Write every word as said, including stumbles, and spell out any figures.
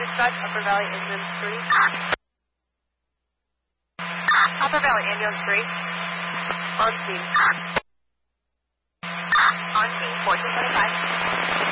dispatch, Upper Valley Ambulance three. Upper Valley Ambulance three. On scene. On scene, fourteen twenty-five.